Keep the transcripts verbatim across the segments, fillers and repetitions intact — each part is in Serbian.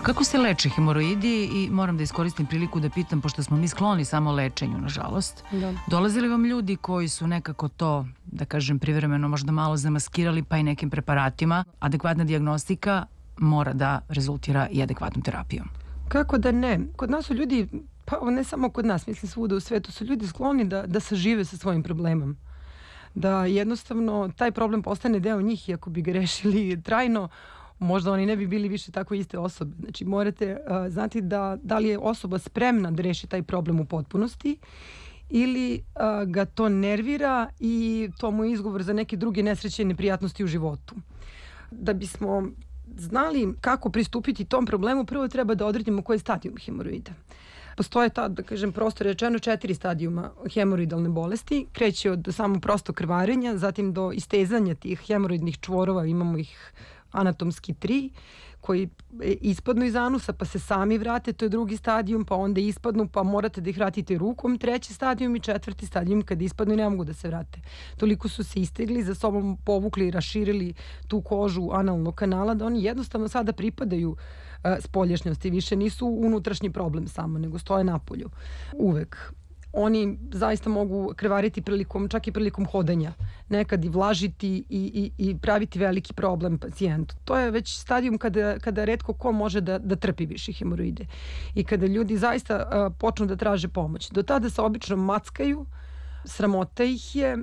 Kako se leče hemoroidi i moram da iskoristim priliku da pitam, pošto smo mi skloni samo lečenju, nažalost. Da. Dolaze li vam ljudi koji su nekako to, da kažem, privremeno možda malo zamaskirali pa i nekim preparatima? Adekvatna dijagnostika mora da rezultira i adekvatnom terapijom. Kako da ne? Kod nas su ljudi, pa ne samo kod nas, mislim svuda u svetu, su ljudi skloni da, da sažive sa svojim problemom. Da jednostavno taj problem postane deo njih i ako bi ga rešili trajno, možda oni ne bi bili više tako iste osobe. Znači morate uh, znati da, da li je osoba spremna da reši taj problem u potpunosti ili uh, ga to nervira i to mu je izgovor za neke druge nesreće i neprijatnosti u životu. Da bismo znali kako pristupiti tom problemu, prvo treba da odredimo koji je stadijum hemoroida. Postoje ta, da kažem, prosto rečeno četiri stadijuma hemoroidalne bolesti. Kreće od samo prosto krvarenja, zatim do istezanja tih hemoroidnih čvorova, imamo ih anatomski tri, koji ispadnu iz anusa pa se sami vrate, to je drugi stadijum, pa onda ispadnu pa morate da ih vratite rukom, treći stadijum i četvrti stadijum kada ispadnu i ne mogu da se vrate. Toliko su se istegli, za sobom povukli i raširili tu kožu analnog kanala da oni jednostavno sada pripadaju uh, spoljašnjosti, više nisu unutrašnji problem samo, nego stoje napolju. Uvek. Oni zaista mogu krvariti prilikom, čak i prilikom hodanja. Nekad i vlažiti i, i, i praviti veliki problem pacijentu. To je već stadijum kada, kada retko ko može da, da trpi više hemoroide. I kada ljudi zaista uh, počnu da traže pomoć. Do tada se obično mackaju, sramota ih je,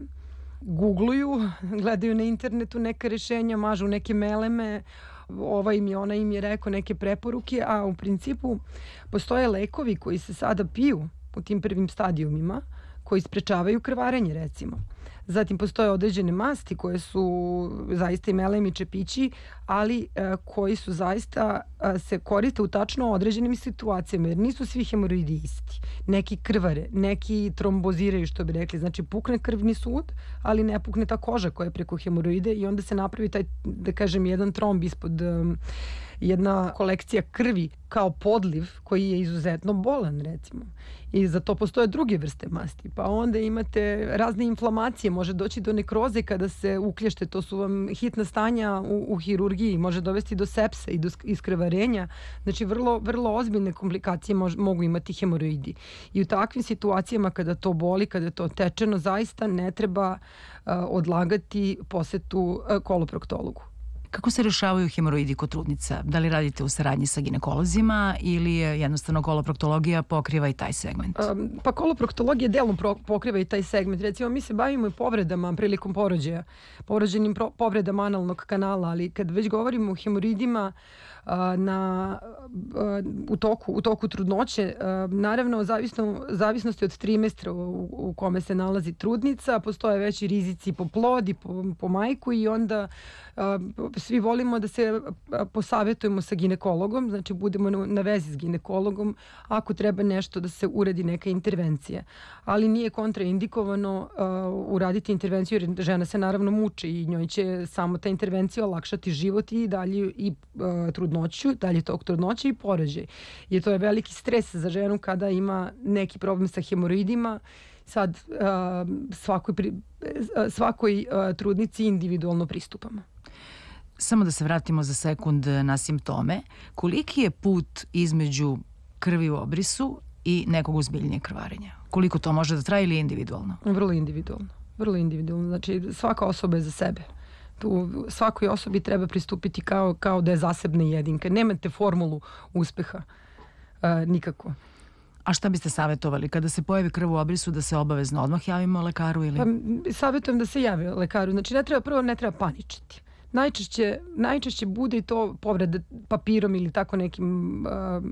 googluju, gledaju na internetu neka rešenja, mažu neke meleme, ova im je, ona im je rekao neke preporuke, a u principu postoje lekovi koji se sada piju u tim prvim stadijumima, koji sprečavaju krvarenje, recimo. Zatim postoje određene masti koje su zaista i melem i čepići, ali e, koji su zaista e, se koriste u tačno određenim situacijama, jer nisu svi hemoroidi isti. Neki krvare, neki tromboziraju, što bi rekli, znači pukne krvni sud, ali ne pukne ta koža koja je preko hemoroide i onda se napravi taj, da kažem, jedan tromb ispod um, jedna kolekcija krvi kao podliv koji je izuzetno bolan, recimo. I za to postoje druge vrste masti. Pa onda imate razne inflamacije, može doći do nekroze kada se uklješte, to su vam hitna stanja u, u hirurgiji, može dovesti do sepse i do iskrvarenja. Znači vrlo, vrlo ozbiljne komplikacije mož, mogu imati hemoroidi. I u takvim situacijama kada to boli, kada je to tečeno, zaista ne treba uh, odlagati posetu uh, koloproktologu. Kako se rešavaju hemoroidi kod trudnica? Da li radite u saradnji sa ginekolozima ili je jednostavno koloproktologija pokriva i taj segment? Um, pa koloproktologija delom pokriva i taj segment. Recimo, mi se bavimo i povredama prilikom porođaja, porođenim pro, povredama analnog kanala, ali kad već govorimo o hemoroidima uh, na, uh, u, toku, u toku trudnoće, uh, naravno, zavisno, zavisnosti od trimestra u, u kome se nalazi trudnica, postoje veći rizici po plod i po, po majku i onda uh, svi volimo da se posavetujemo sa ginekologom, znači budemo na vezi s ginekologom ako treba nešto da se uradi neka intervencija. Ali nije kontraindikovano uh, uraditi intervenciju jer žena se naravno muči i njoj će samo ta intervencija olakšati život i dalje i uh, trudnoću, dalje tog trudnoće i porođaj. Jer to je veliki stres za ženu kada ima neki problem sa hemoroidima. Sad uh, svakoj, pri, svakoj uh, trudnici individualno pristupamo. Samo da se vratimo za sekund na simptome. Koliki je put između krvi u obrisu i nekog ozbiljnijeg krvarenja? Koliko to može da traje ili je individualno? Vrlo individualno. Vrlo individualno. Znači svaka osoba je za sebe. Tu svakoj osobi treba pristupiti kao, kao da je zasebna jedinka. Nemate formulu uspeha. Uh, nikako. A šta biste savjetovali? Kada se pojavi krv u obrisu da se obavezno odmah javimo lekaru? Ili? Pa, savjetujem da se javi lekaru. Znači ne treba, prvo ne treba paničiti. Najčešće, najčešće bude i to povreda papirom ili tako nekim, uh,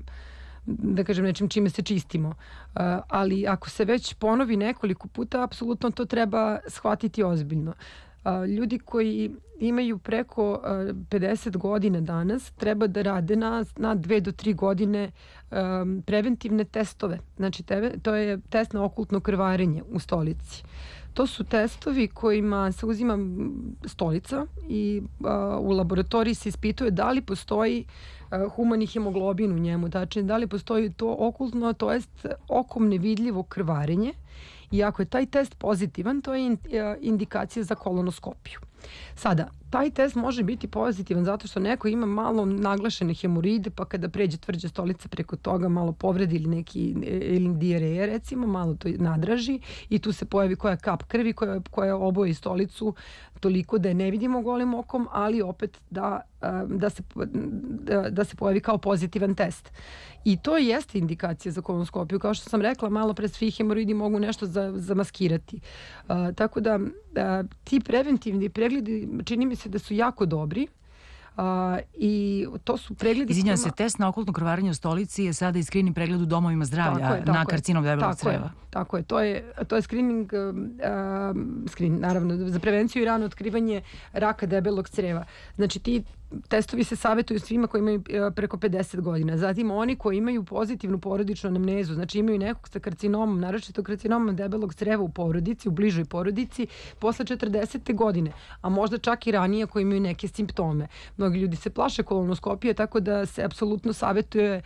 da kažem, nečim čime se čistimo. Uh, ali ako se već ponovi nekoliko puta, apsolutno to treba shvatiti ozbiljno. Uh, ljudi koji imaju preko uh, pedeset godina danas treba da rade na, na dve do tri godine um, preventivne testove. Znači te, to je test na okultno krvarenje u stolici. To su testovi kojima se uzima stolica i uh, u laboratoriji se ispituje da li postoji uh, humani hemoglobin u njemu, znači da li postoji to okultno, to jest okom nevidljivo krvarenje i ako je taj test pozitivan, to je indikacija za kolonoskopiju. Sada, taj test može biti pozitivan zato što neko ima malo naglašene hemoroide, pa kada pređe tvrđa stolica preko toga malo povredi ili neki ili dijareja recimo, malo to nadraži i tu se pojavi koja kap krvi koja, koja oboji stolicu toliko da je ne vidimo golim okom, ali opet da, da, se, da, da se pojavi kao pozitivan test. I to jeste indikacija za kolonoskopiju. Kao što sam rekla, malo pre svi hemoroidi mogu nešto za, zamaskirati. Uh, tako da uh, ti preventivni pregledi čini mi se da su jako dobri. Uh, i to su pregledi... Izvinjam se, test na okultno krvarenje u stolici je sada i screening pregled u domovima zdravlja tako je, tako na karcinom debelog creva. Je, tako je, to je, to je screening, uh, screen, naravno, za prevenciju i rano otkrivanje raka debelog creva. Znači ti testovi se savjetuju svima koji imaju preko pedeset godina. Zatim oni koji imaju pozitivnu porodičnu anamnezu, znači imaju nekog sa karcinomom, naročito karcinomom debelog creva u porodici, u bližoj porodici, posle četrdesete godine, a možda čak i ranije koji imaju neke simptome. Mnogi ljudi se plaše kolonoskopije, tako da se apsolutno savjetuje